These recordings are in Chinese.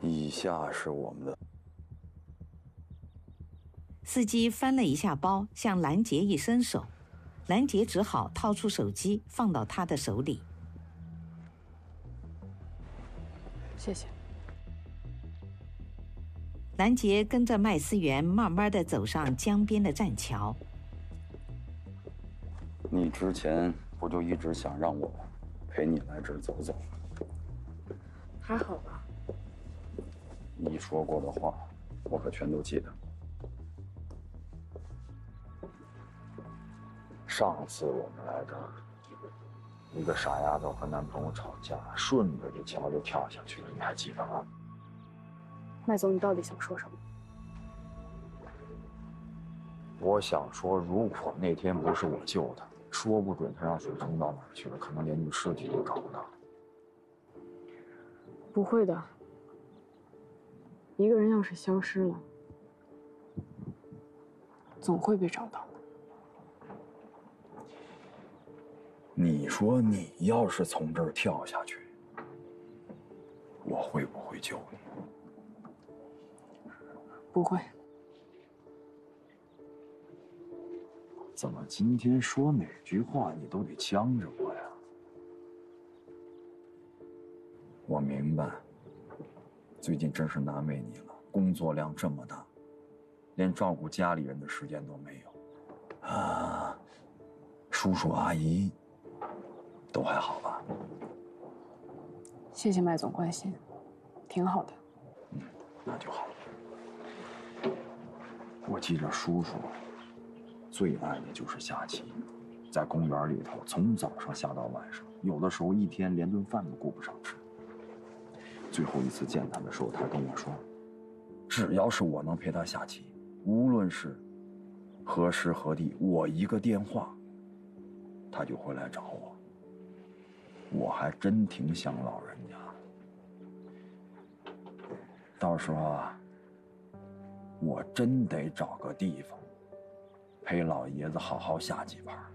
以下是我们的。 司机翻了一下包，向兰杰一伸手，兰杰只好掏出手机放到他的手里。 谢谢。 兰杰跟着麦思源慢慢地走上江边的栈桥。 你之前不就一直想让我陪你来这儿走走吗？ 还好吧。 你说过的话，我可全都记得。上次我们来这儿，一个傻丫头和男朋友吵架，顺着这桥就跳下去了，你还记得吗？ 麦总，你到底想说什么？ 我想说，如果那天不是我救她，说不准她让水冲到哪儿去了，可能连具尸体都找不到。 不会的。一个人要是消失了，总会被找到的。 你说你要是从这儿跳下去，我会不会救你？ 不会。 怎么今天说哪句话你都得呛着我呀？我明白，最近真是难为你了，工作量这么大，连照顾家里人的时间都没有。啊，叔叔阿姨都还好吧？ 谢谢麦总关心，挺好的。 那就好。我记着叔叔最爱的就是下棋，在公园里头从早上下到晚上，有的时候一天连顿饭都顾不上吃。最后一次见他的时候，他跟我说，只要是我能陪他下棋，无论是何时何地，我一个电话，他就会来找我。我还真挺想老人家的，到时候啊，我真得找个地方陪老爷子好好下几盘。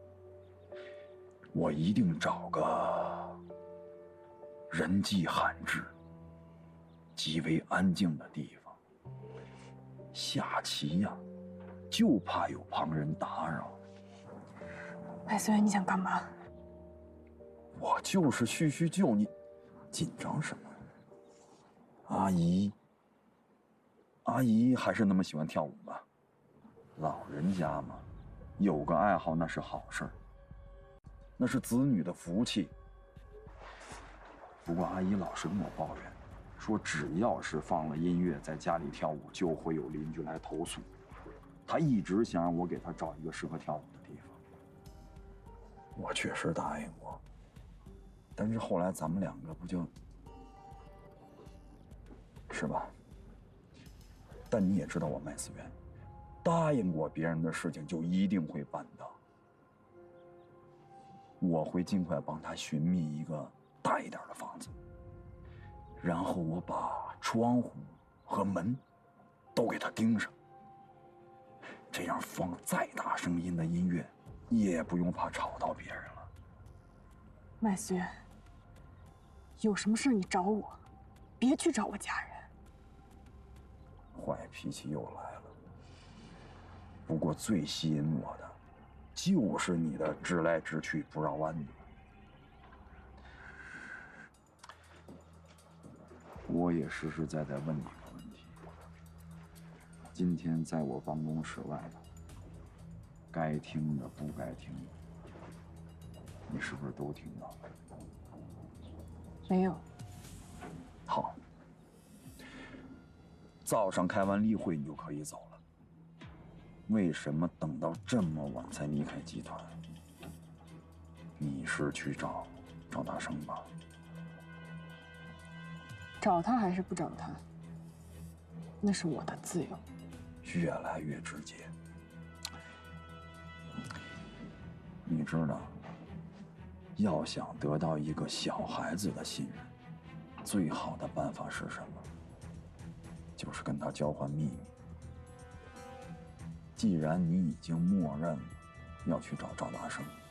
我一定找个人迹罕至、极为安静的地方下棋呀，就怕有旁人打扰。 麦思源，你想干嘛？ 我就是叙叙旧，你紧张什么？阿姨还是那么喜欢跳舞吧？老人家嘛，有个爱好那是好事儿，那是子女的福气。不过阿姨老是跟我抱怨，说只要是放了音乐在家里跳舞，就会有邻居来投诉。她一直想让我给她找一个适合跳舞的地方。我确实答应过，但是后来咱们两个不就是吧？但你也知道我麦思源，答应过别人的事情就一定会办到。我会尽快帮他寻觅一个大一点的房子，然后我把窗户和门都给他钉上，这样放再大声音的音乐也不用怕吵到别人了。 麦思源，有什么事你找我，别去找我家人。 坏脾气又来了。不过最吸引我的就是你的直来直去不绕弯的。我也实实在在问你个问题，今天在我办公室外头，该听的不该听的，你是不是都听到了？ 没有。 好，早上开完例会你就可以走了。为什么等到这么晚才离开集团？你是去找大生吧？ 找他还是不找他，那是我的自由。 越来越直接。你知道，要想得到一个小孩子的信任，最好的办法是什么？就是跟他交换秘密。既然你已经默认了要去找赵大生，